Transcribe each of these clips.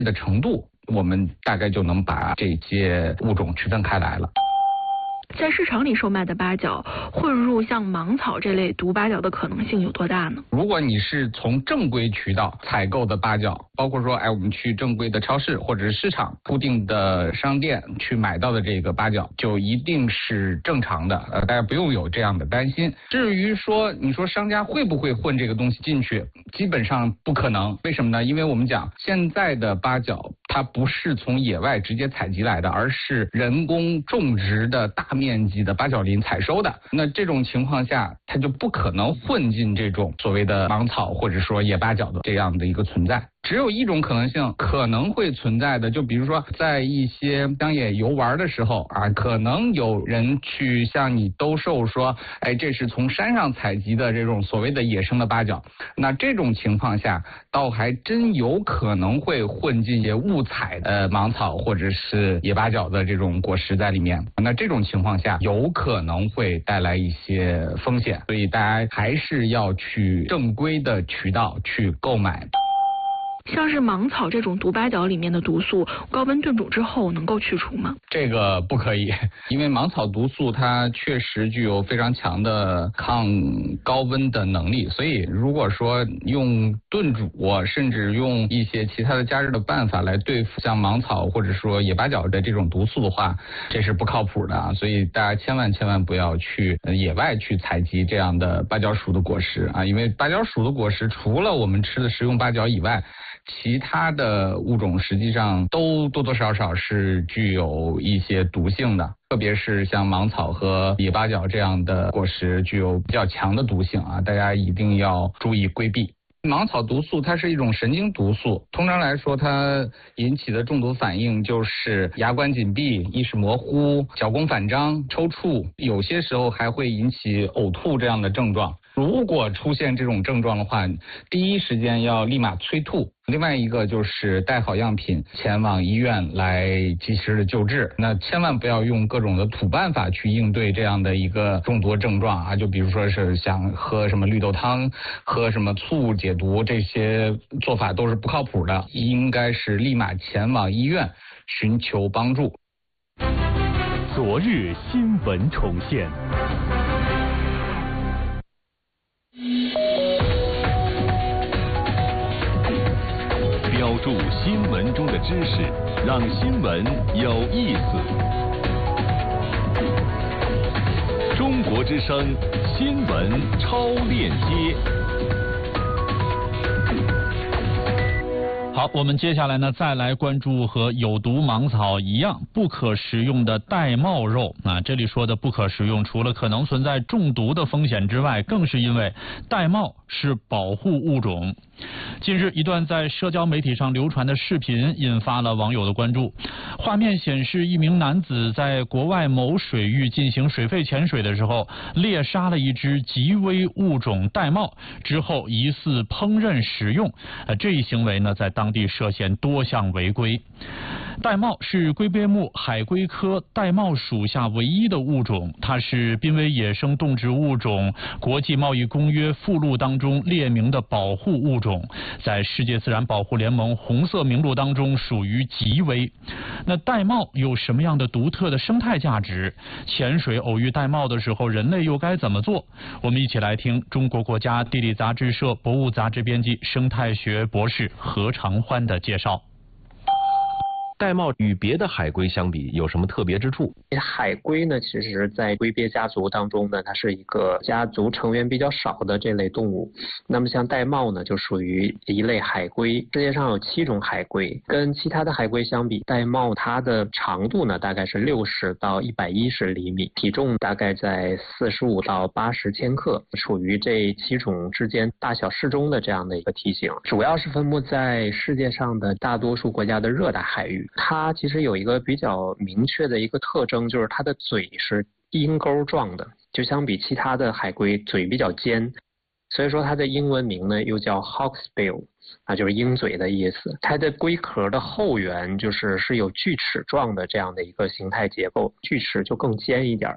的程度，我们大概就能把这些物种区分开来了。 在市场里售卖的八角混入像芒草这类毒八角的可能性有多大呢？ 如果你是从正规渠道采购的八角，包括说我们去正规的超市或者是市场固定的商店去买到的这个八角，就一定是正常的，大家不用有这样的担心。至于说你说商家会不会混这个东西进去，基本上不可能。为什么呢？因为我们讲现在的八角它不是从野外直接采集来的，而是人工种植的大面积的八角林采收的。那这种情况下，它就不可能混进这种所谓的芒草或者说野八角的这样的一个存在。只有一种可能性可能会存在的，就比如说在一些乡野游玩的时候可能有人去向你兜售说，这是从山上采集的这种所谓的野生的八角。那这种情况下，倒还真有可能会混进一些误采的芒草或者是野八角的这种果实在里面。那这种情况下，有可能会带来一些风险，所以大家还是要去正规的渠道去购买。 像是芒草这种毒八角里面的毒素，高温炖煮之后能够去除吗？ 这个不可以，因为芒草毒素它确实具有非常强的抗高温的能力，所以如果说用炖煮甚至用一些其他的加热的办法来对付像芒草或者说野八角的这种毒素的话，这是不靠谱的所以大家千万不要去野外去采集这样的八角属的果实因为八角属的果实除了我们吃的食用八角以外，其他的物种实际上都多多少少是具有一些毒性的，特别是像芒草和野八角这样的果实具有比较强的毒性大家一定要注意规避。芒草毒素它是一种神经毒素，通常来说它引起的中毒反应就是牙关紧闭、意识模糊、小弓反张、抽搐，有些时候还会引起呕吐这样的症状。如果出现这种症状的话，第一时间要立马催吐，另外一个就是带好样品前往医院来及时的救治。那千万不要用各种的土办法去应对这样的一个中毒症状就比如说是想喝什么绿豆汤、喝什么醋解毒，这些做法都是不靠谱的，应该是立马前往医院寻求帮助。 昨日新闻重现。标注新闻中的知识，让新闻有意思。中国之声新闻超链接。 好，我们接下来呢，再来关注和有毒芒草一样不可食用的玳瑁肉。这里说的不可食用，除了可能存在中毒的风险之外，更是因为玳瑁是保护物种。近日，一段在社交媒体上流传的视频引发了网友的关注。画面显示，一名男子在国外某水域进行水肺潜水的时候，猎杀了一只极危物种玳瑁，之后疑似烹饪食用。这一行为呢，在当地涉嫌多项违规。玳瑁是龟鳖目海龟科玳瑁属下唯一的物种，它是濒危野生动植物种国际贸易公约附录当中列明的保护物种，在世界自然保护联盟红色名录当中属于极危。那玳瑁有什么样的独特的生态价值？潜水偶遇玳瑁的时候，人类又该怎么做？我们一起来听中国国家地理杂志社博物杂志编辑、生态学博士何长欢的介绍。 玳瑁与别的海龟相比有什么特别之处？ 海龟呢，其实在龟鳖家族当中呢，它是一个家族成员比较少的这类动物。那么像玳瑁呢，就属于一类海龟。世界上有7种海龟，跟其他的海龟相比，玳瑁它的长度呢大概是60到110厘米，体重大概在45到80千克，处于这7种之间大小适中的这样的一个体型。主要是分布在世界上的大多数国家的热带海域。它其实有一个比较明确的一个特征，就是它的嘴是鹰钩状的，就相比其他的海龟嘴比较尖，所以说它的英文名呢又叫 hawksbill， 就是鹰嘴的意思。它的龟壳的后缘是有锯齿状的这样的一个形态结构，锯齿就更尖一点。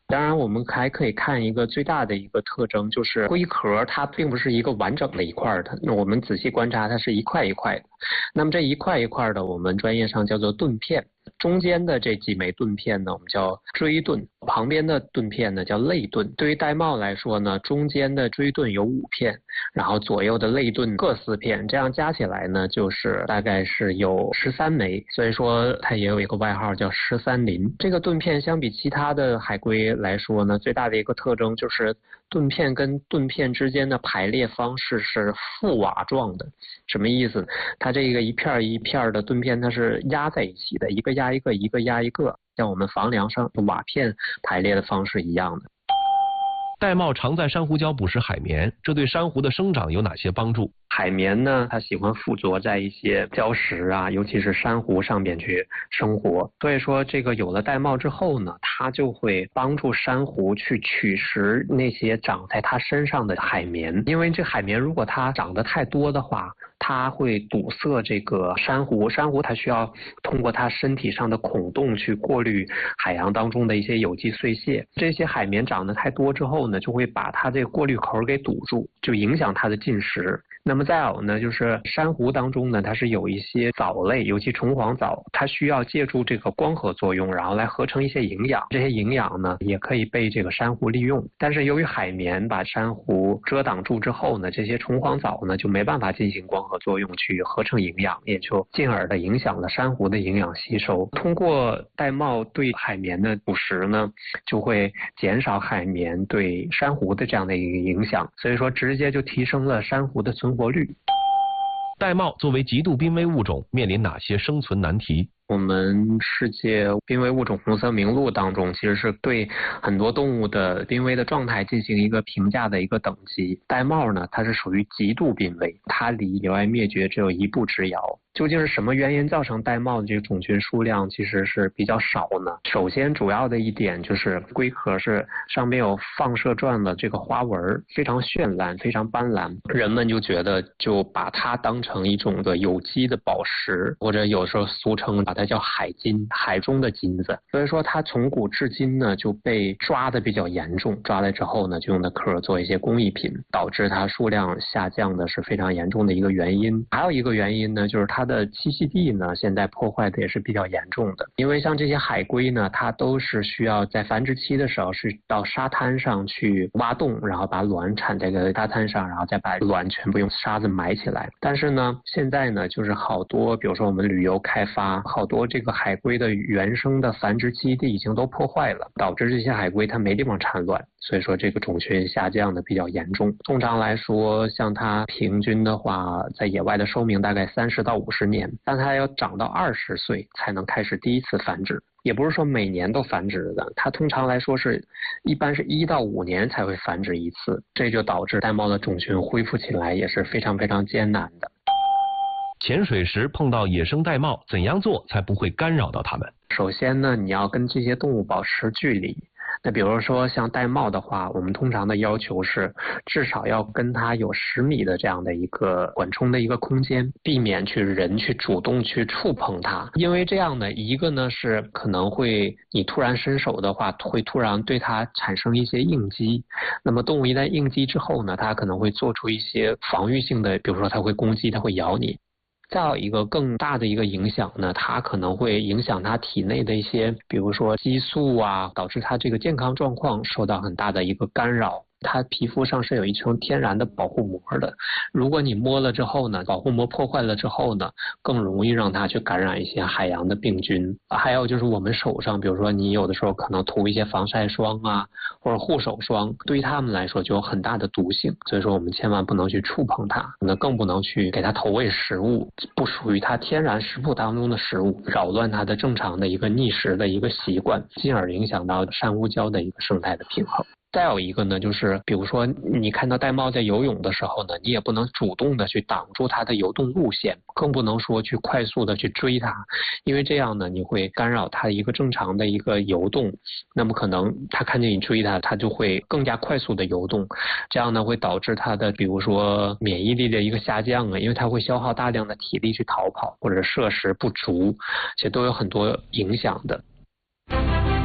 当然，我们还可以看一个最大的一个特征，就是龟壳它并不是一个完整的一块的，那我们仔细观察，它是一块一块的。那么这一块一块的，我们专业上叫做盾片。中间的这几枚盾片呢，我们叫锥盾；旁边的盾片呢叫肋盾。对于玳瑁来说呢，中间的锥盾有5片，然后左右的肋盾各4片，这样加起来呢，就是大概是有13枚。所以说它也有一个外号叫13鳞。这个盾片相比其他的海龟来说呢，最大的一个特征就是盾片跟盾片之间的排列方式是覆瓦状的。什么意思？它这个一片一片的盾片它是压在一起的，一个压一个，一个压一个，像我们房梁上的瓦片排列的方式一样的。 玳瑁常在珊瑚礁捕食海绵，这对珊瑚的生长有哪些帮助？ 海绵呢，它喜欢附着在一些礁石啊，尤其是珊瑚上面去生活。所以说，这个有了玳瑁之后呢，它就会帮助珊瑚去取食那些长在它身上的海绵。因为这海绵如果它长得太多的话，它会堵塞这个珊瑚，珊瑚它需要通过它身体上的孔洞去过滤海洋当中的一些有机碎屑。这些海绵长得太多之后呢，就会把它这个过滤口给堵住，就影响它的进食。那么再有呢，就是珊瑚当中呢，它是有一些藻类，尤其虫黄藻，它需要借助这个光合作用，然后来合成一些营养。这些营养呢，也可以被这个珊瑚利用。但是由于海绵把珊瑚遮挡住之后呢，这些虫黄藻呢就没办法进行光合作用去合成营养，也就进而的影响了珊瑚的营养吸收。通过玳瑁对海绵的捕食呢，就会减少海绵对珊瑚的这样的一个影响，所以说直接就提升了珊瑚的存活率。 玳瑁作为极度濒危物种，面临哪些生存难题？ 我们世界濒危物种红色名录当中，其实是对很多动物的濒危的状态进行一个评价的一个等级。玳瑁呢，它是属于极度濒危，它离野外灭绝只有一步之遥。究竟是什么原因造成玳瑁的这个种群数量其实是比较少呢？首先主要的一点就是龟壳是上面有放射状的这个花纹，非常绚烂，非常斑斓，人们就觉得就把它当成一种的有机的宝石，或者有时候俗称把它叫海金，海中的金子。所以说它从古至今呢就被抓的比较严重，抓来之后呢就用的壳做一些工艺品，导致它数量下降的是非常严重的一个原因。还有一个原因呢，就是它的栖息地呢现在破坏的也是比较严重的。因为像这些海龟呢，它都是需要在繁殖期的时候是到沙滩上去挖洞，然后把卵产在这个沙滩上，然后再把卵全部用沙子埋起来。但是呢现在呢就是好多比如说我们旅游开发，好多这个海龟的原生的繁殖基地已经都破坏了，导致这些海龟它没地方产卵，所以说这个种群下降的比较严重。通常来说，像它平均的话在野外的寿命大概30到50年，但它要长到20岁才能开始第一次繁殖，也不是说每年都繁殖的，它通常来说是一般是1到5年才会繁殖一次，这就导致玳瑁的种群恢复起来也是非常非常艰难的。 潜水时碰到野生玳瑁，怎样做才不会干扰到它们？ 首先呢，你要跟这些动物保持距离。那比如说像玳瑁的话，我们通常的要求是至少要跟它有10米的这样的一个缓冲的一个空间，避免人去主动去触碰它。因为这样呢，一个呢是可能会你突然伸手的话，会突然对它产生一些应激。那么动物一旦应激之后呢，它可能会做出一些防御性的，比如说它会攻击，它会咬你。再有一个更大的一个影响呢，它可能会影响它体内的一些，比如说激素啊，导致它这个健康状况受到很大的一个干扰。它皮肤上是有一层天然的保护膜的，如果你摸了之后呢，保护膜破坏了之后呢，更容易让它去感染一些海洋的病菌。还有就是我们手上，比如说你有的时候可能涂一些防晒霜啊，或者护手霜，对于它们来说就有很大的毒性，所以说我们千万不能去触碰它，那更不能去给它投喂食物，不属于它天然食谱当中的食物，扰乱它的正常的一个觅食的一个习惯，进而影响到珊瑚礁的一个生态的平衡。再有一个呢，就是比如说你看到玳瑁在游泳的时候呢，你也不能主动的去挡住它的游动路线，更不能说去快速的去追它，因为这样呢你会干扰它一个正常的一个游动，那么可能它看见你追它，它就会更加快速的游动，这样呢会导致它的比如说免疫力的一个下降啊，因为它会消耗大量的体力去逃跑，或者摄食不足，这都有很多影响的。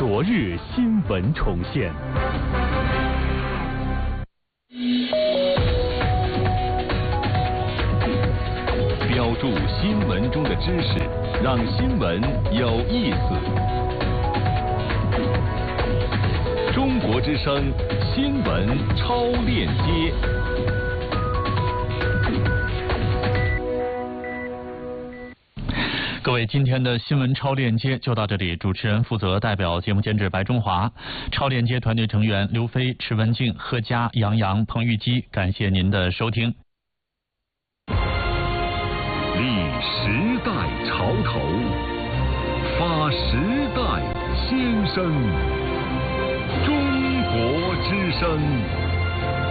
昨日新闻重现。标注新闻中的知识，让新闻有意思。中国之声新闻超链接。 各位，今天的新闻超链接就到这里。主持人负责代表节目监制白中华，超链接团队成员刘飞、池文静、贺佳、杨洋、彭玉基，感谢您的收听。 立时代潮头，发时代先声，中国之声。